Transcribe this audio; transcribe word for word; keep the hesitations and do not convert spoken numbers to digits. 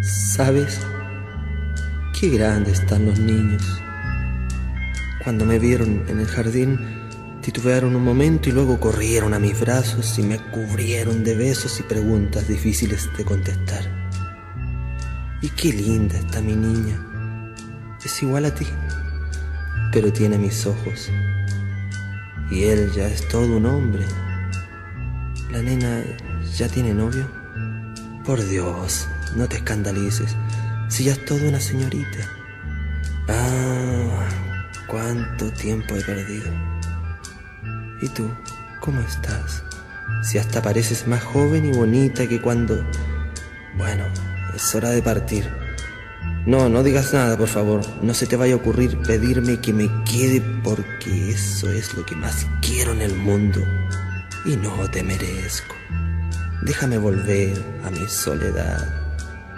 ¿Sabes? Qué grandes están los niños. Cuando me vieron en el jardín, titubearon un momento y luego corrieron a mis brazos y me cubrieron de besos y preguntas difíciles de contestar. Y qué linda está mi niña. Es igual a ti, pero tiene mis ojos. Y él ya es todo un hombre. ¿La nena ya tiene novio? Por Dios, no te escandalices, si ya es toda una señorita. Ah, cuánto tiempo he perdido. ¿Y tú, cómo estás? Si hasta pareces más joven y bonita que cuando... Bueno, es hora de partir. No, no digas nada, por favor. No se te vaya a ocurrir pedirme que me quede, porque eso es lo que más quiero en el mundo. Y no te merezco. Déjame volver a mi soledad.